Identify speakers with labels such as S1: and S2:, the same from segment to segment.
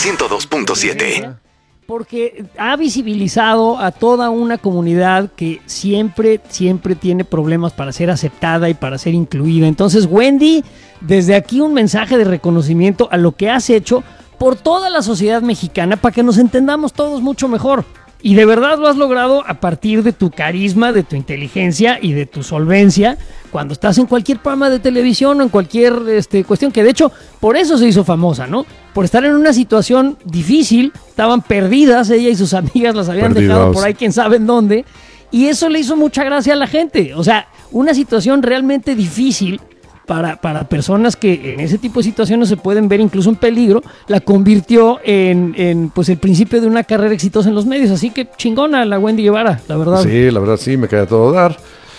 S1: 102.7.
S2: Porque ha visibilizado a toda una comunidad que siempre tiene problemas para ser aceptada y para ser incluida. Entonces, Wendy, desde aquí un mensaje de reconocimiento a lo que has hecho por toda la sociedad mexicana para que nos entendamos todos mucho mejor. Y de verdad lo has logrado a partir de tu carisma, de tu inteligencia y de tu solvencia cuando estás en cualquier programa de televisión o en cualquier cuestión, que de hecho por eso se hizo famosa, ¿no? Por estar en una situación difícil, estaban perdidas, ella y sus amigas las habían dejado por ahí quién sabe en dónde, y eso le hizo mucha gracia a la gente. O sea, una situación realmente difícil para personas que en ese tipo de situaciones se pueden ver incluso en peligro, la convirtió en pues el principio de una carrera exitosa en los medios. Así que chingona la Wendy Guevara, la verdad.
S3: Sí, la verdad sí, me queda todo dar.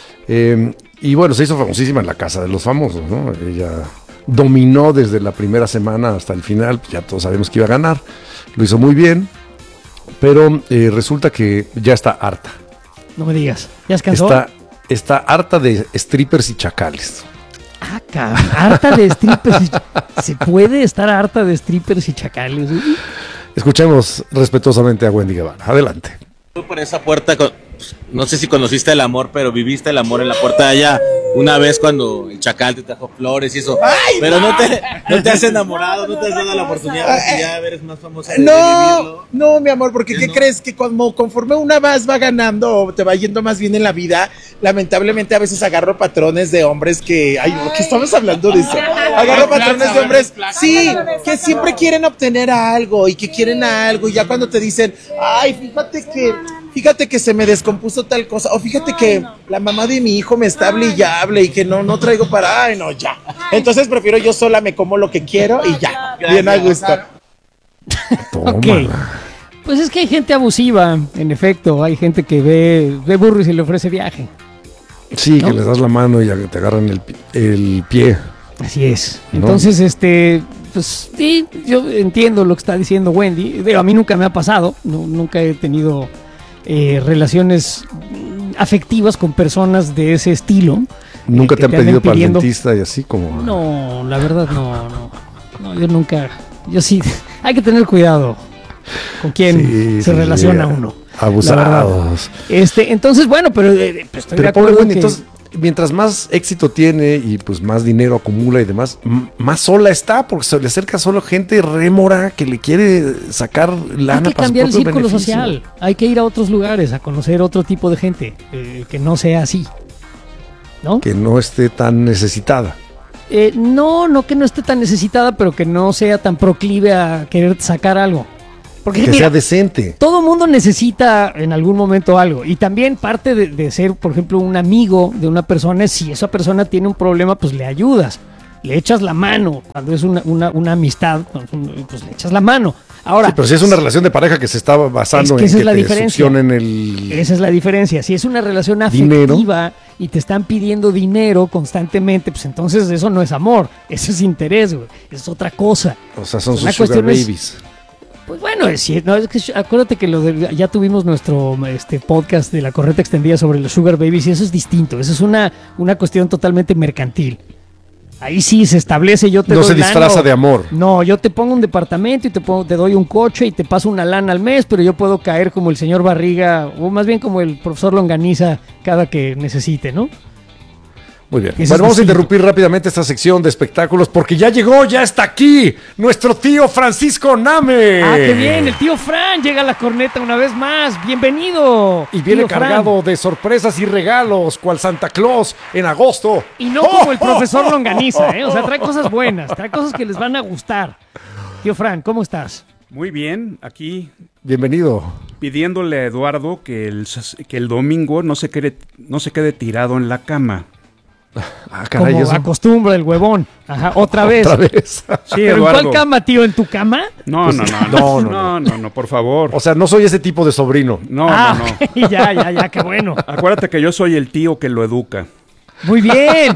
S3: Y bueno, se hizo famosísima en la Casa de los Famosos, ¿no? Ella dominó desde la primera semana hasta el final, ya todos sabemos que iba a ganar, lo hizo muy bien, pero resulta que ya está harta.
S2: No me digas, ¿ya se cansó?
S3: Está harta de strippers y chacales.
S2: Ah, cabrón, harta de strippers. ¿Se puede estar harta de strippers y chacales?
S3: Escuchemos respetuosamente a Wendy Guevara. Adelante.
S4: Tú por esa puerta, no sé si conociste el amor, pero viviste el amor en la puerta de allá una vez cuando el chacal te trajo flores y eso. ¡Ay, pero no te has enamorado, no te has dado la oportunidad porque ya eres más famosa.
S5: No, mi amor, porque ¿qué crees? Que conforme una más va ganando o te va yendo más bien en la vida, lamentablemente a veces agarro patrones de hombres que, ¿qué estamos hablando de eso? Agarro patrones de hombres, sí, que siempre quieren obtener algo y que quieren algo, y ya cuando te dicen, ay, fíjate que se me descompuso tal cosa, o fíjate que la mamá de mi hijo me está hable y que no traigo para, ay, no, ya. Entonces prefiero yo sola, me como lo que quiero y ya, bien a gusto.
S2: Ok. Pues es que hay gente abusiva, en efecto, hay gente que ve burro y se le ofrece viaje.
S3: Sí, ¿no? Que les das la mano y ya te agarran el pie.
S2: Así es. Entonces, pues sí, yo entiendo lo que está diciendo Wendy. A mí nunca me ha pasado, nunca he tenido relaciones afectivas con personas de ese estilo.
S3: ¿Nunca te han pedido para el dentista y así como?
S2: No, la verdad no, yo nunca, yo sí, hay que tener cuidado con quién se relaciona uno.
S3: Abusados.
S2: Entonces, bueno, pero estoy de acuerdo
S3: bueno, entonces, mientras más éxito tiene y pues más dinero acumula y demás, más sola está, porque se le acerca solo gente rémora que le quiere sacar lana.
S2: Hay que cambiar el círculo social, hay que ir a otros lugares a conocer otro tipo de gente que no sea así, ¿no?
S3: Que no esté tan necesitada.
S2: No que no esté tan necesitada, pero que no sea tan proclive a querer sacar algo. Porque,
S3: que sea decente.
S2: Todo mundo necesita en algún momento algo. Y también parte de ser, por ejemplo, un amigo de una persona es si esa persona tiene un problema, pues le ayudas. Le echas la mano. Cuando es una amistad, pues le echas la mano. Ahora,
S3: sí, pero si es una relación de pareja que se está basando en que te succionen el...
S2: Esa es la diferencia. Si es una relación afectiva y te están pidiendo dinero constantemente, pues entonces eso no es amor. Eso es interés, güey. Es otra cosa.
S3: O sea, son sus sugar babies.
S2: Pues bueno, es que acuérdate que ya tuvimos nuestro podcast de La Correta Extendida sobre los sugar babies y eso es distinto, eso es una cuestión totalmente mercantil. Ahí sí se establece, yo te doy
S3: se disfraza
S2: lana,
S3: de amor.
S2: No, yo te pongo un departamento y te doy un coche y te paso una lana al mes, pero yo puedo caer como el señor Barriga o más bien como el profesor Longaniza cada que necesite, ¿no?
S3: Muy bien. Bueno, vamos a interrumpir rápidamente esta sección de espectáculos porque ya está aquí nuestro tío Francisco Name.
S2: Ah, qué bien, el tío Fran llega a la corneta una vez más. Bienvenido.
S3: Y viene cargado de sorpresas y regalos, cual Santa Claus en agosto.
S2: Y no como el profesor Longaniza, ¿eh? O sea, trae cosas buenas, trae cosas que les van a gustar. Tío Fran, ¿cómo estás?
S6: Muy bien, aquí.
S3: Bienvenido.
S6: Pidiéndole a Eduardo que el domingo no se quede tirado en la cama.
S3: Ah, caray,
S2: como acostumbra el huevón. Ajá, otra vez.
S6: Sí,
S2: ¿Pero
S6: Eduardo.
S2: en cuál cama, tío? ¿En tu cama?
S6: No, por favor.
S3: O sea, no soy ese tipo de sobrino.
S6: No.
S2: Okay, ya, qué bueno.
S6: Acuérdate que yo soy el tío que lo educa.
S2: Muy bien.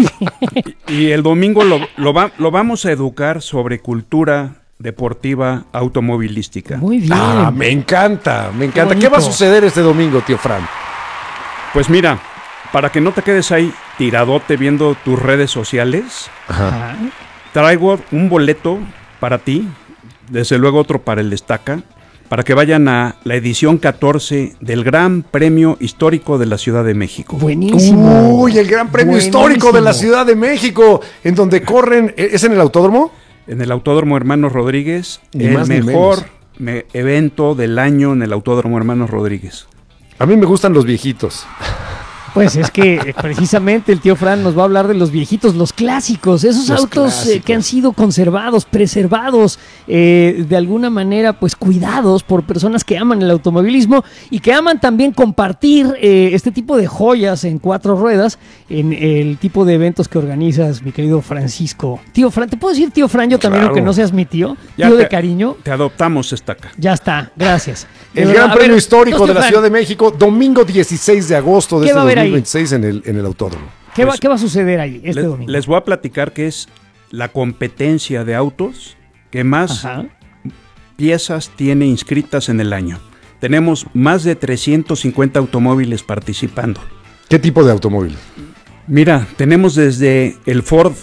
S6: Y el domingo lo vamos a educar sobre cultura deportiva automovilística.
S2: Muy bien.
S3: Ah, me encanta. ¿Qué va a suceder este domingo, tío Fran?
S6: Pues mira, para que no te quedes ahí tiradote viendo tus redes sociales,
S3: Ajá.
S6: traigo un boleto para ti desde luego otro para el Estaca, para que vayan a la edición 14 del Gran Premio Histórico de la Ciudad de México.
S2: Buenísimo.
S3: Uy, el Gran Premio
S2: Buenísimo.
S3: Histórico de la Ciudad de México, en donde corren, ¿es en el autódromo?
S6: En el Autódromo Hermanos Rodríguez,
S3: Ni
S6: el
S3: más ni
S6: mejor evento del año en el Autódromo Hermanos Rodríguez.
S3: A mí me gustan los viejitos.
S2: Pues es que precisamente el tío Fran nos va a hablar de los viejitos, los clásicos, esos
S3: Los
S2: autos
S3: clásicos.
S2: que han sido conservados, preservados, de alguna manera pues cuidados por personas que aman el automovilismo y que aman también compartir este tipo de joyas en 4 ruedas en el tipo de eventos que organizas, mi querido Francisco. Tío Fran, ¿te puedo decir tío Fran yo también,
S3: Claro.
S2: aunque no seas mi tío?
S6: Ya
S2: Tío de
S6: te-
S2: cariño.
S6: Te adoptamos, Estaca.
S2: Ya está, gracias.
S3: El
S2: A
S3: Gran
S2: ver,
S3: Premio Histórico
S2: tío
S3: de la
S2: Fran,
S3: Ciudad de México, domingo 16 de agosto de
S2: ¿Qué
S3: este
S2: va a haber ahí?
S3: 2026 en el autódromo.
S2: ¿Qué
S6: Pues,
S2: va a suceder ahí este domingo?
S6: Les voy a platicar que es la competencia de autos que más
S2: Ajá.
S6: piezas tiene inscritas en el año. Tenemos más de 350 automóviles participando.
S3: ¿Qué tipo de automóvil?
S6: Mira, tenemos desde el Ford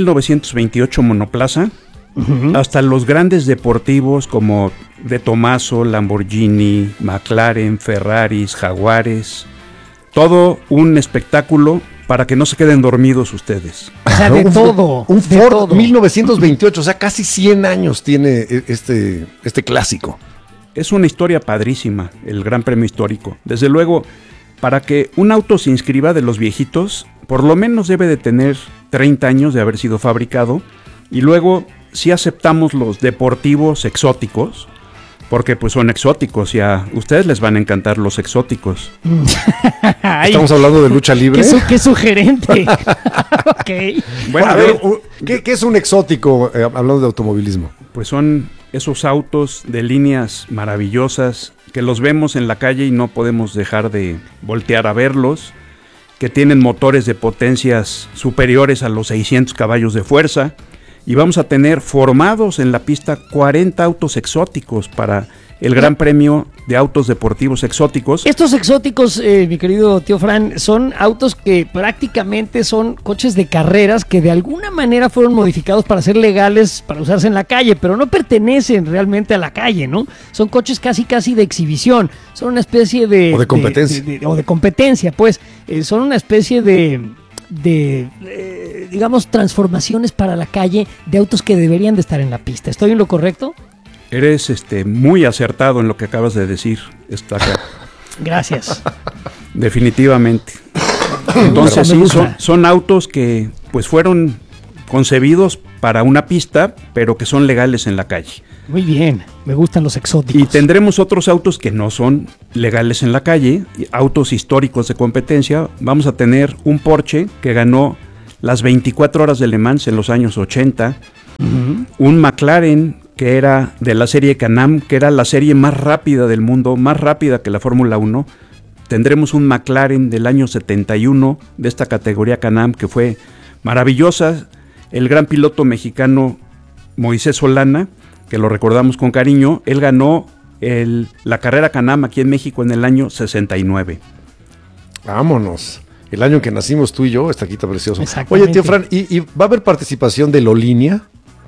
S6: 1928 monoplaza hasta los grandes deportivos como De Tomaso, Lamborghini, McLaren, Ferraris, Jaguares. Todo un espectáculo para que no se queden dormidos ustedes.
S2: O sea, de
S3: Un-
S2: todo.
S3: Un
S2: de
S3: Ford
S2: todo.
S3: 1928, o sea, casi 100 años tiene este clásico.
S6: Es una historia padrísima, el Gran Premio Histórico. Desde luego, para que un auto se inscriba de los viejitos, por lo menos debe de tener 30 años de haber sido fabricado. Y luego, si aceptamos los deportivos exóticos, porque pues son exóticos y a ustedes les van a encantar los exóticos.
S2: Ay,
S3: Estamos hablando de lucha libre.
S2: qué sugerente. Ok.
S6: Bueno,
S3: a ver, ¿qué es un exótico hablando de automovilismo?
S6: pues son esos autos de líneas maravillosas que los vemos en la calle y no podemos dejar de voltear a verlos, que tienen motores de potencias superiores a los 600 caballos de fuerza, y vamos a tener formados en la pista 40 autos exóticos para el Gran Premio de Autos Deportivos Exóticos.
S2: Estos exóticos, mi querido tío Fran, son autos que prácticamente son coches de carreras que de alguna manera fueron modificados para ser legales, para usarse en la calle, pero no pertenecen realmente a la calle, ¿no? Son coches casi de exhibición, son una especie de...
S3: O de competencia.
S2: O de competencia, pues. Son una especie de digamos, transformaciones para la calle de autos que deberían de estar en la pista. ¿Estoy en lo correcto?
S6: Eres muy acertado en lo que acabas de decir, Estaca.
S2: Gracias.
S6: Definitivamente. Entonces
S2: Me
S6: sí,
S2: gusta.
S6: son autos que pues fueron concebidos para una pista, pero que son legales en la calle.
S2: Muy bien, me gustan los exóticos.
S6: Y tendremos otros autos que no son legales en la calle, autos históricos de competencia. Vamos a tener un Porsche que ganó las 24 horas de Le Mans en los años 80, un McLaren que era de la serie Can-Am, que era la serie más rápida del mundo, más rápida que la Fórmula 1. Tendremos un McLaren del año 71 de esta categoría Can-Am que fue maravillosa. El gran piloto mexicano Moisés Solana, que lo recordamos con cariño, él ganó la carrera Can-Am aquí en México en el año 69.
S3: Vámonos. El año en que nacimos tú y yo, estaquita precioso.
S2: Exactamente.
S3: Oye, tío Fran, ¿y va a haber participación de Lolinia?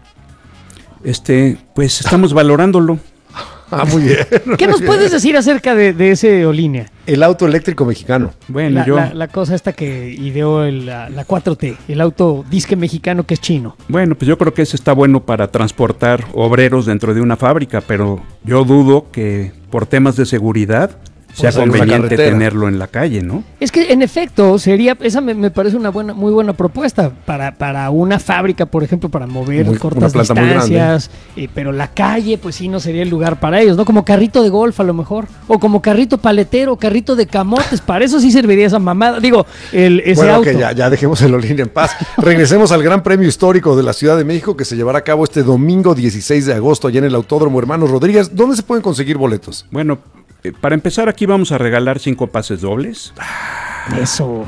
S6: Pues estamos valorándolo.
S3: Ah, muy bien.
S2: ¿Qué nos puedes decir acerca de ese Olínea?
S3: El auto eléctrico mexicano.
S6: Bueno, yo
S2: La cosa esta que ideó la 4T, el auto disque mexicano que es chino.
S6: Bueno, pues yo creo que ese está bueno para transportar obreros dentro de una fábrica, pero yo dudo que por temas de seguridad sea
S3: salir en la
S6: conveniente
S3: carretera.
S6: tenerlo en la calle, ¿no?
S2: Es que en efecto, esa me parece una muy buena propuesta para una fábrica, por ejemplo, para mover
S3: Una
S2: cortas
S3: planta muy
S2: distancias, pero la calle, pues sí, no sería el lugar para ellos, ¿no? Como carrito de golf a lo mejor, o como carrito paletero, carrito de camotes, para eso sí serviría esa mamada, digo, ese
S3: Bueno,
S2: auto.
S3: que ya dejemos el Lolinia en paz. Regresemos al Gran Premio Histórico de la Ciudad de México que se llevará a cabo este domingo 16 de agosto allá en el Autódromo Hermanos Rodríguez. ¿Dónde se pueden conseguir boletos?
S6: Bueno, para empezar aquí vamos a regalar 5 pases dobles.
S2: Eso.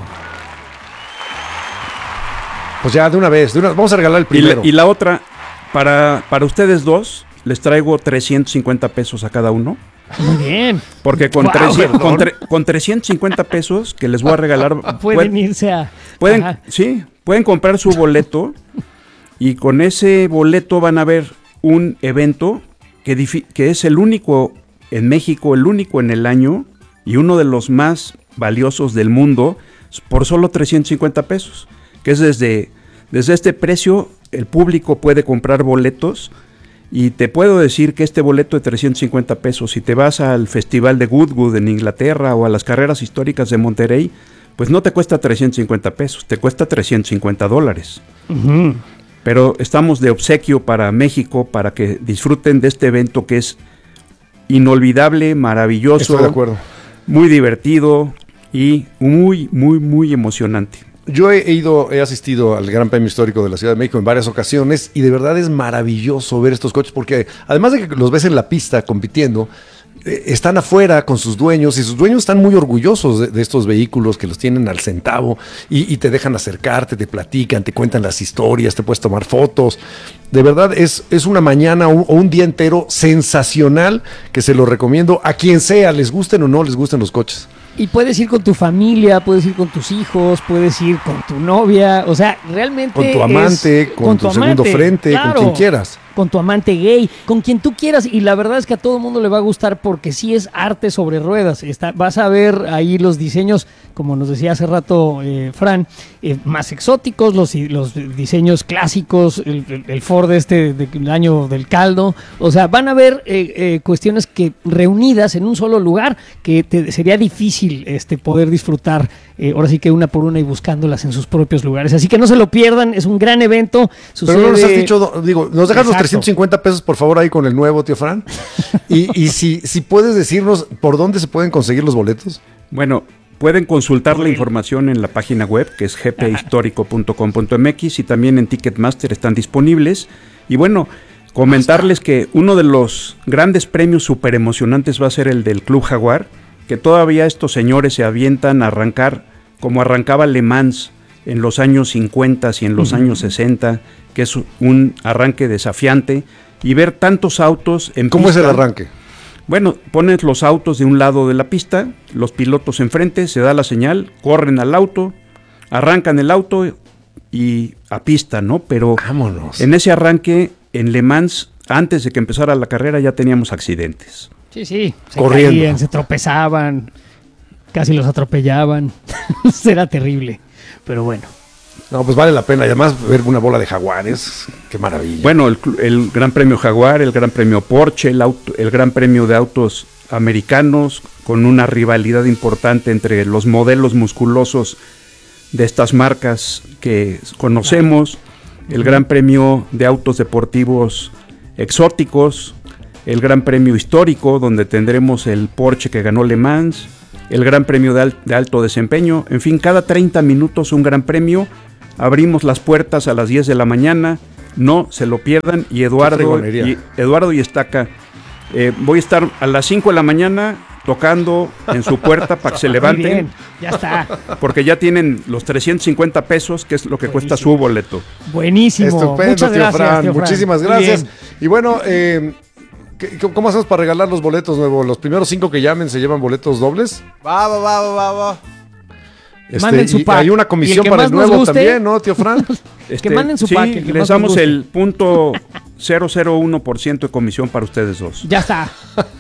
S3: Pues ya de una vez, vamos a regalar el
S6: Y la,
S3: primero.
S6: y la otra, para ustedes dos, les traigo 350 pesos a cada uno.
S2: Muy bien.
S6: Porque con,
S2: Wow,
S6: 300 con,
S3: perdón.
S6: con 350 pesos que les voy a regalar,
S2: Pueden irse a...
S6: pueden,
S2: Ajá.
S6: sí, pueden comprar su boleto y con ese boleto van a ver un evento que es el único en México, el único en el año y uno de los más valiosos del mundo por solo 350 pesos, que es desde este precio el público puede comprar boletos. Y te puedo decir que este boleto de 350 pesos, si te vas al Festival de Goodwood en Inglaterra o a las carreras históricas de Monterrey, pues no te cuesta 350 pesos, te cuesta $350.
S2: Ujú.
S6: Pero estamos de obsequio para México, para que disfruten de este evento que es inolvidable, maravilloso,
S3: Estoy de acuerdo.
S6: muy divertido y muy, muy, muy emocionante.
S3: Yo he asistido al Gran Premio Histórico de la Ciudad de México en varias ocasiones y de verdad es maravilloso ver estos coches porque además de que los ves en la pista compitiendo, están afuera con sus dueños y sus dueños están muy orgullosos de estos vehículos que los tienen al centavo y te dejan acercarte, te platican, te cuentan las historias, te puedes tomar fotos. De verdad es una mañana o un día entero sensacional que se lo recomiendo a quien sea, les gusten o no les gusten los coches.
S2: Y puedes ir con tu familia, puedes ir con tus hijos, puedes ir con tu novia, o sea, realmente
S3: Con tu amante, con tu segundo frente,
S2: claro,
S3: con quien quieras.
S2: Con tu amante gay, con quien tú quieras, y la verdad es que a todo mundo le va a gustar porque sí es arte sobre ruedas. Vas a ver ahí los diseños, como nos decía hace rato Fran, más exóticos, los diseños clásicos, el Ford del año del caldo, o sea, van a ver cuestiones que reunidas en un solo lugar que sería difícil poder disfrutar ahora sí que una por una y buscándolas en sus propios lugares. Así que no se lo pierdan, es un gran evento.
S3: Pero no nos has dicho, nos dejas los 350 pesos por favor ahí con el nuevo, tío Fran. Y si puedes decirnos por dónde se pueden conseguir los boletos.
S6: Bueno, pueden consultar la información en la página web que es gphistórico.com.mx y también en Ticketmaster están disponibles. Y bueno, comentarles que uno de los grandes premios súper emocionantes va a ser el del Club Jaguar, que todavía estos señores se avientan a arrancar como arrancaba Le Mans en los años 50 y en los años 60, que es un arranque desafiante, y ver tantos autos en
S3: ¿Cómo
S6: pista.
S3: es el arranque?
S6: Bueno, pones los autos de un lado de la pista, los pilotos enfrente, se da la señal, corren al auto, arrancan el auto y a pista, ¿no? Pero
S3: vámonos.
S6: En ese arranque, en Le Mans, antes de que empezara la carrera ya teníamos accidentes.
S2: Sí, se
S3: corriendo.
S2: caían, se tropezaban, casi los atropellaban. Será terrible, pero bueno.
S3: No, pues vale la pena. Y además ver una bola de jaguares, qué maravilla.
S6: Bueno, el Gran Premio Jaguar, el Gran Premio Porsche, el Gran Premio de autos americanos, con una rivalidad importante entre los modelos musculosos de estas marcas que conocemos, el Gran Premio de autos deportivos exóticos, el Gran Premio histórico, donde tendremos el Porsche que ganó Le Mans, el Gran Premio de alto desempeño, en fin, cada 30 minutos un Gran Premio. Abrimos las puertas a las 10 de la mañana, no se lo pierdan. Y Eduardo y Estaca, voy a estar a las 5 de la mañana tocando en su puerta para que se levanten.
S2: Muy bien, ya está.
S6: Porque ya tienen los 350 pesos, que es lo que cuesta su boleto.
S2: Buenísimo.
S3: Estupendo,
S2: Muchas
S3: tío
S2: gracias,
S3: Fran.
S2: tío Fran.
S3: Muchísimas gracias. Y bueno, ¿cómo hacemos para regalar los boletos nuevos? ¿Los primeros 5 que llamen se llevan boletos dobles?
S5: Va.
S2: Manden su
S3: y
S2: pack.
S3: hay una
S2: Y
S3: comisión
S2: el que
S3: para
S2: más
S3: el
S2: nos
S3: nuevo
S2: guste,
S3: también, ¿no, tío Fran?
S2: Que manden su
S6: sí,
S2: pack, el que
S6: les
S2: más
S6: damos
S2: nos guste.
S6: el punto 001% de comisión para ustedes dos.
S2: Ya está.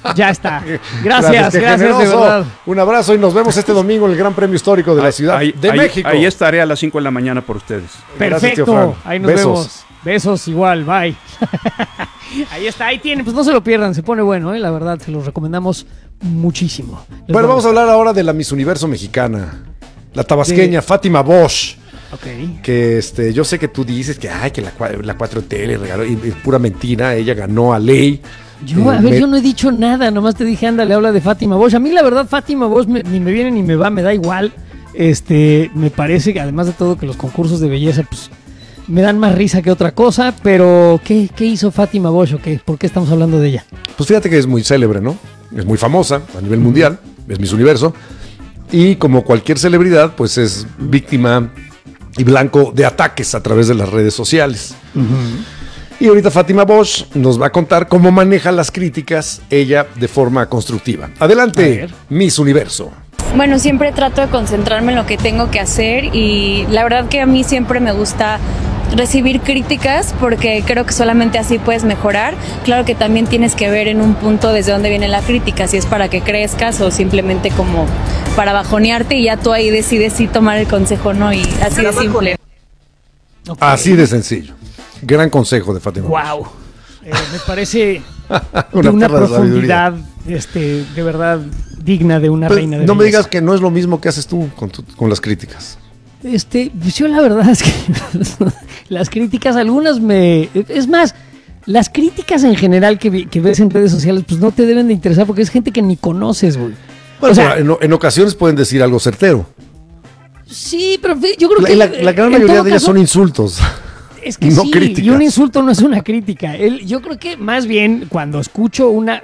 S2: Gracias,
S3: qué
S2: de
S3: generoso.
S2: verdad.
S3: Un abrazo y nos vemos este domingo en el Gran Premio Histórico de la Ciudad de México.
S6: Ahí estaré a las 5 de la mañana por ustedes.
S3: Gracias, tío
S2: Perfecto.
S3: Fran.
S2: Ahí nos
S3: Besos.
S2: vemos. Besos igual, bye. Ahí está, ahí tienen. Pues no se lo pierdan, se pone bueno, la verdad, se los recomendamos muchísimo.
S3: Bueno, vamos a hablar ahora de la Miss Universo mexicana, la tabasqueña Fátima Bosch.
S2: Ok.
S3: Que yo sé que tú dices que la 4T le regaló, y es pura mentira, ella ganó a ley.
S2: Yo no he dicho nada, nomás te dije, ándale, habla de Fátima Bosch. A mí la verdad Fátima Bosch ni me viene ni me va, me da igual. Me parece que además de todo que los concursos de belleza pues me dan más risa que otra cosa, pero ¿qué hizo Fátima Bosch o qué? ¿Por qué estamos hablando de ella?
S3: Pues fíjate que es muy célebre, ¿no? Es muy famosa a nivel mundial, es Miss Universo, y como cualquier celebridad, pues es víctima y blanco de ataques a través de las redes sociales. Y ahorita Fátima Bosch nos va a contar cómo maneja las críticas ella de forma constructiva. Adelante, Miss Universo.
S1: Bueno, siempre trato de concentrarme en lo que tengo que hacer y la verdad que a mí siempre me gusta recibir críticas, porque creo que solamente así puedes mejorar. Claro que también tienes que ver en un punto desde dónde viene la crítica, si es para que crezcas o simplemente como para bajonearte, y ya tú ahí decides si tomar el consejo o no, y así de simple.
S2: Ok.
S3: Así de sencillo. Gran consejo de Fátima.
S2: Wow. Me parece de
S3: Una
S2: una
S3: perla de
S2: profundidad, de verdad digna de una
S3: Pues,
S2: reina de
S3: no me
S2: belleza.
S3: digas que no es lo mismo que haces tú con las críticas.
S2: Pues yo la verdad es que las críticas, algunas es más, las críticas en general que ves en redes sociales, pues no te deben de interesar porque es gente que ni conoces, güey.
S3: Bueno,
S2: O sea,
S3: pero en ocasiones pueden decir algo certero.
S2: sí, pero yo creo que
S3: La gran
S2: en
S3: mayoría
S2: todo
S3: de ellas
S2: caso,
S3: son insultos.
S2: es que
S3: no
S2: sí,
S3: críticas.
S2: y un insulto no es una crítica. Yo creo que más bien cuando escucho una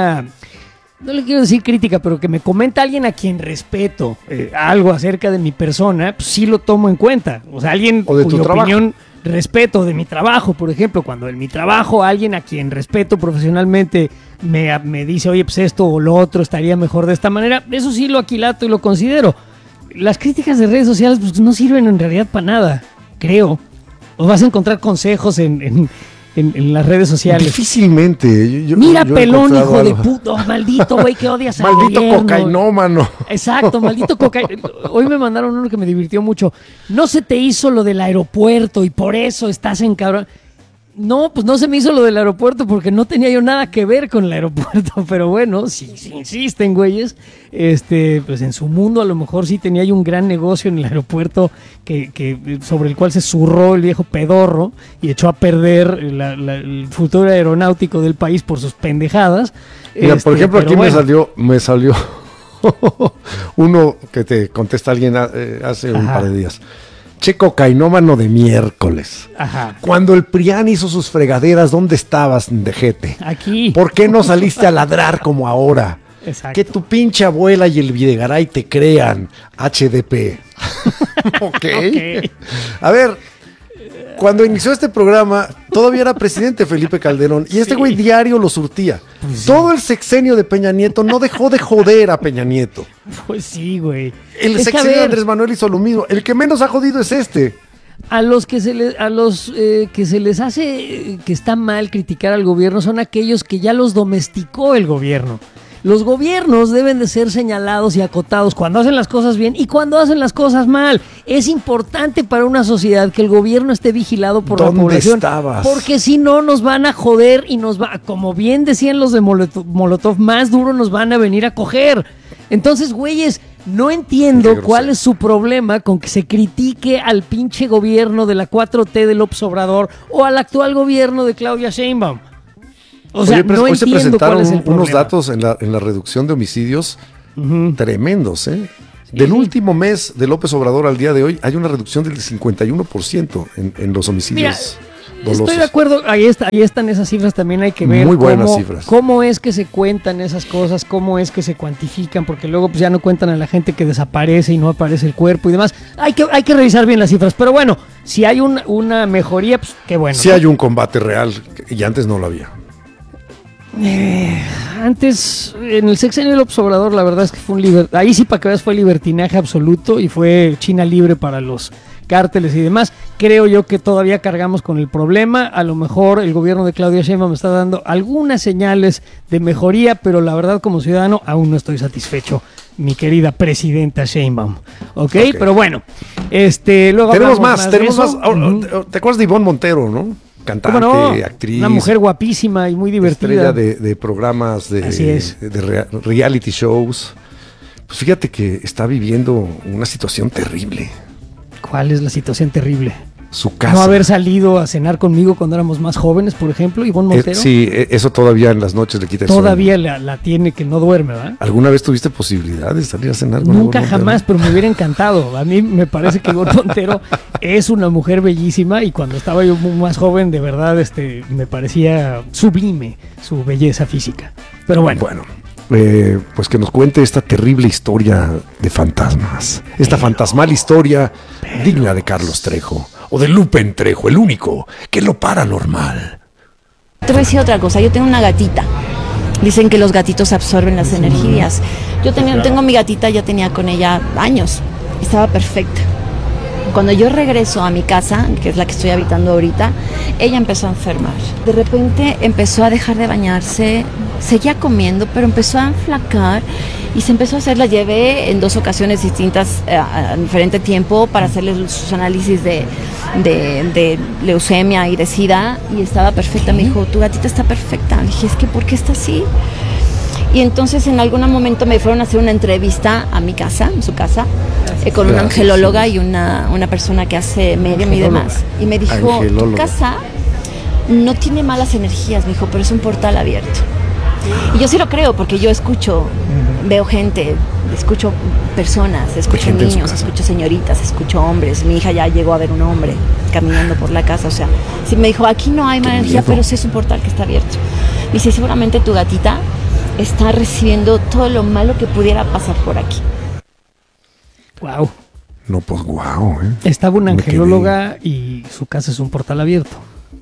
S2: no le quiero decir crítica, pero que me comenta alguien a quien respeto algo acerca de mi persona, pues sí lo tomo en cuenta. O sea, alguien
S3: O de tu
S2: cuya
S3: trabajo.
S2: opinión respeto, de mi trabajo, por ejemplo, cuando en mi trabajo alguien a quien respeto profesionalmente me dice, oye, pues esto o lo otro estaría mejor de esta manera, eso sí lo aquilato y lo considero. Las críticas de redes sociales pues no sirven en realidad para nada, creo. O vas a encontrar consejos en las redes sociales.
S3: Difícilmente.
S2: Mira,
S3: yo he
S2: pelón,
S3: encontrado
S2: hijo de
S3: algo.
S2: puto, maldito güey que odias al
S3: Maldito
S2: gobierno.
S3: cocainómano.
S2: Exacto, maldito cocainómano. Hoy me mandaron uno que me divirtió mucho. No se te hizo lo del aeropuerto y por eso estás en cabrón. No, pues no se me hizo lo del aeropuerto porque no tenía yo nada que ver con el aeropuerto, pero bueno, si insisten, güeyes, pues en su mundo a lo mejor sí tenía yo un gran negocio en el aeropuerto que sobre el cual se zurró el viejo pedorro y echó a perder el futuro aeronáutico del país por sus pendejadas.
S3: Mira, por ejemplo,
S2: pero
S3: aquí
S2: bueno.
S3: me salió uno que te contesta alguien hace un
S2: Ajá.
S3: par de días. Che, cocainómano de miércoles.
S2: Ajá.
S3: Cuando el PRIAN hizo sus fregaderas, ¿dónde estabas, dejete?
S2: Aquí.
S3: ¿Por qué no saliste a ladrar como ahora?
S2: Exacto.
S3: Que tu pinche abuela y el Videgaray te crean, HDP. Ok. A ver, cuando inició este programa, todavía era presidente Felipe Calderón y este güey diario lo surtía. Todo el sexenio de Peña Nieto no dejó de joder a Peña Nieto.
S2: Pues sí, güey.
S3: El
S2: Es que, a
S3: sexenio de
S2: ver,
S3: Andrés Manuel hizo lo mismo. El que menos ha jodido es este.
S2: a los que se les hace que está mal criticar al gobierno son aquellos que ya los domesticó el gobierno. Los gobiernos deben de ser señalados y acotados cuando hacen las cosas bien y cuando hacen las cosas mal. Es importante para una sociedad que el gobierno esté vigilado por la
S3: ¿Dónde
S2: población.
S3: estabas?
S2: Porque si no nos van a joder y como bien decían los de Molotov, más duro nos van a venir a coger. Entonces, güeyes, no entiendo cuál es su problema con que se critique al pinche gobierno de la 4T de López Obrador o al actual gobierno de Claudia Sheinbaum. O sea,
S3: Oye, pero
S2: no
S3: hoy se
S2: entiendo cuál
S3: presentaron
S2: es el problema.
S3: unos datos en la reducción de homicidios tremendos, ¿eh?
S2: Sí.
S3: Del último mes de López Obrador al día de hoy hay una reducción del 51% en los homicidios dolosos.
S2: Estoy de acuerdo, ahí están esas cifras, también hay que ver
S3: Muy buenas cifras.
S2: cómo es que se cuentan esas cosas, cómo es que se cuantifican, porque luego pues ya no cuentan a la gente que desaparece y no aparece el cuerpo y demás. Hay que revisar bien las cifras, pero bueno, si hay una mejoría, pues qué bueno.
S3: Sí hay un combate real y antes no lo había.
S2: Antes, en el sexenio de López Obrador, la verdad es que fue ahí sí, para que veas, fue libertinaje absoluto y fue China libre para los cárteles y demás. Creo yo que todavía cargamos con el problema. A lo mejor el gobierno de Claudia Sheinbaum me está dando algunas señales de mejoría, pero la verdad, como ciudadano, aún no estoy satisfecho, mi querida presidenta Sheinbaum. ¿Ok? Pero bueno, luego
S3: Tenemos
S2: hablamos
S3: más.
S2: de eso.
S3: ¿Te acuerdas de Ivonne Montero, no? Cantante,
S2: ¿Cómo no?
S3: actriz.
S2: Una mujer guapísima y muy divertida.
S3: Estrella de programas
S2: Así es.
S3: de reality shows. Pues fíjate que está viviendo una situación terrible.
S2: ¿Cuál es la situación terrible?
S3: Su casa.
S2: No haber salido a cenar conmigo cuando éramos más jóvenes, por ejemplo, Ivonne Montero.
S3: Sí, eso todavía en las noches le quita el
S2: Todavía
S3: sueño.
S2: la tiene que no duerme, ¿verdad?
S3: ¿Alguna vez tuviste posibilidad de salir a cenar con
S2: Nunca
S3: Ivonne Montero?
S2: jamás, pero me hubiera encantado. A mí me parece que Ivonne Montero es una mujer bellísima y cuando estaba yo más joven, de verdad, me parecía sublime su belleza física. Pero bueno.
S3: Bueno, pues que nos cuente esta terrible historia de fantasmas. Esta fantasmal historia digna de Carlos Trejo. O de Lupen Trejo, el único que es lo paranormal.
S1: Te voy a decir otra cosa, yo tengo una gatita. Dicen que los gatitos absorben las energías. Tengo mi gatita, ya tenía con ella años. Estaba perfecta.
S7: Cuando yo regreso a mi casa, que es la que estoy habitando ahorita, ella empezó a enfermar. De repente empezó a dejar de bañarse, seguía comiendo, pero empezó a enflacar y se empezó a hacer, la llevé en 2 ocasiones distintas a diferente tiempo para hacerle sus análisis de leucemia y de SIDA, y estaba perfecta. Me dijo, tu gatita está perfecta. Le dije, es que ¿por qué está así? Y entonces en algún momento me fueron a hacer una entrevista a mi casa, en su casa, con una angelóloga y una persona que hace medium y demás. Y me dijo, tu casa no tiene malas energías, me dijo, pero es un portal abierto. Y yo sí lo creo, porque yo escucho, veo gente, escucho personas, escucho niños, escucho señoritas, escucho hombres. Mi hija ya llegó a ver un hombre caminando por la casa, o sea, sí me dijo, aquí no hay mala energía, pero sí es un portal que está abierto. Me dice, seguramente tu gatita está recibiendo todo lo malo que pudiera pasar por aquí.
S2: Wow.
S3: No, pues wow, ¿eh?
S2: Estaba una angelóloga y su casa es un portal abierto.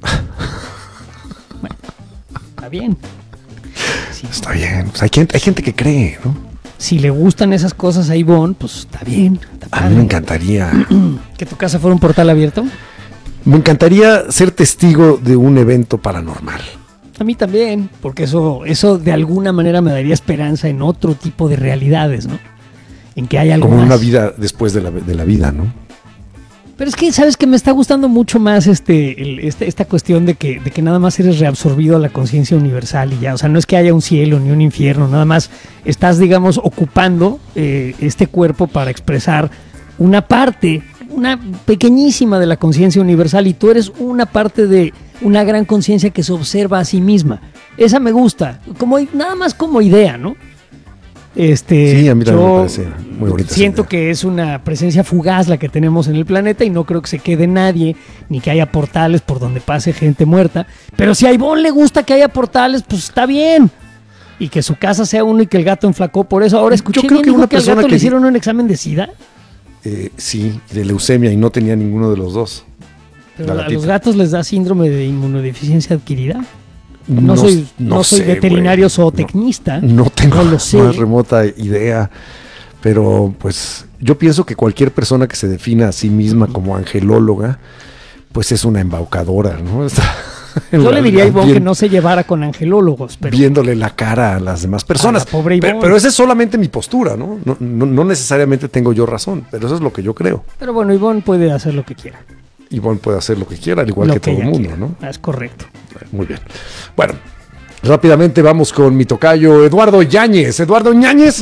S2: Bueno, está bien. Sí.
S3: Está bien. Pues hay gente que cree, ¿no?
S2: Si le gustan esas cosas a Ivonne, pues está bien. Está
S3: a mí me encantaría.
S2: ¿Que tu casa fuera un portal abierto?
S3: Me encantaría ser testigo de un evento paranormal.
S2: A mí también, porque eso de alguna manera me daría esperanza en otro tipo de realidades, ¿no? En que hay algo
S3: como
S2: más.
S3: Una vida después de la vida, ¿no?
S2: Pero es que, ¿sabes que me está gustando mucho más esta cuestión de que nada más eres reabsorbido a la conciencia universal y ya? O sea, no es que haya un cielo ni un infierno, nada más estás, digamos, ocupando este cuerpo para expresar una parte, una pequeñísima de la conciencia universal, y tú eres una parte de una gran conciencia que se observa a sí misma. Esa me gusta, nada más como idea, ¿no?
S3: Sí, a mí también me parece muy bonita.
S2: Siento que es una presencia fugaz la que tenemos en el planeta y no creo que se quede nadie, ni que haya portales por donde pase gente muerta. Pero si a Ivonne le gusta que haya portales, pues está bien. Y que su casa sea uno y que el gato enflacó por eso. Ahora escuché
S3: Yo creo que una
S2: que al
S3: persona
S2: gato
S3: que
S2: le hicieron un examen de SIDA.
S3: Sí, de leucemia, y no tenía ninguno de los dos.
S2: Pero a los gatos les da síndrome de inmunodeficiencia adquirida. No soy veterinario zootecnista.
S3: No tengo
S2: lo sé.
S3: Más remota idea. Pero pues yo pienso que cualquier persona que se defina a sí misma como angelóloga, pues es una embaucadora, ¿no?
S2: Yo le diría a Ivonne que no se llevara con angelólogos. Pero
S3: viéndole la cara a las demás personas.
S2: Pobre Ivonne.
S3: Pero esa es solamente mi postura, ¿no? No necesariamente tengo yo razón, pero eso es lo que yo creo.
S2: Pero bueno, Ivonne puede hacer lo que quiera.
S3: Ivonne puede hacer lo que quiera, al igual que todo el mundo, quiera, ¿no?
S2: Es correcto.
S3: Muy bien. Bueno, rápidamente vamos con mi tocayo Eduardo Yáñez. Eduardo Ñáñez.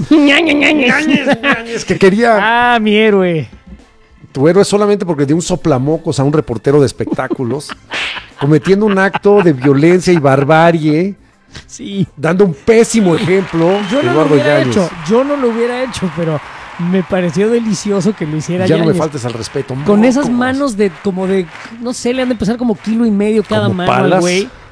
S3: Ñáñez, que quería...
S2: Ah, mi héroe.
S3: Tu héroe solamente porque dio un soplamocos a un reportero de espectáculos, cometiendo un acto de violencia y barbarie.
S2: Sí.
S3: Dando un pésimo ejemplo.
S2: Yo no lo hubiera hecho, pero me pareció delicioso que lo hiciera
S3: Ya
S2: Yáñez.
S3: no me faltes al respeto.
S2: Con esas manos no sé, le han de pesar como 1,5 kilos cada
S3: como
S2: mano
S3: palas.
S2: al güey.